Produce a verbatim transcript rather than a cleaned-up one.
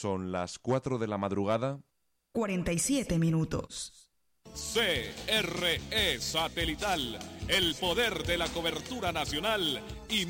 Son las cuatro de la madrugada. cuarenta y siete minutos. C R E Satelital, el poder de la cobertura nacional y